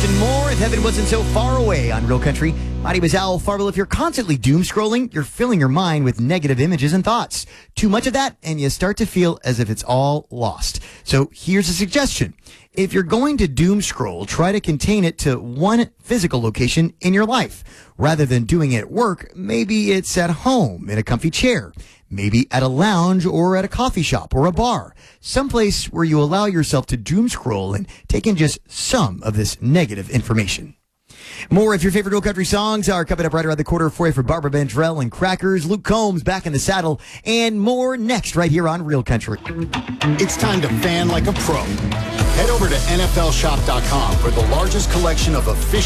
and more if heaven wasn't so far away on Real Country. My name is Al Farwell. If you're constantly doom scrolling, you're filling your mind with negative images and thoughts. Too much of that, and you start to feel as if it's all lost. So here's a suggestion. If you're going to doom scroll, try to contain it to one physical location in your life. Rather than doing it at work, maybe it's at home in a comfy chair. Maybe at a lounge or at a coffee shop or a bar. Someplace where you allow yourself to doom scroll and take in just some of this negative information. More of your favorite Real Country songs are coming up right around the corner for you for Barbara Bandrell and Crackers, Luke Combs back in the saddle, and more next right here on Real Country. It's time to fan like a pro. Head over to NFLshop.com for the largest collection of official